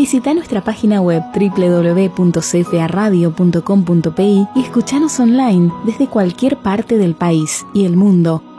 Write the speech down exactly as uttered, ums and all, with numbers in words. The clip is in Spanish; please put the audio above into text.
Visita nuestra página web doble u doble u doble u punto c f a radio punto com punto p i y escuchanos online desde cualquier parte del país y el mundo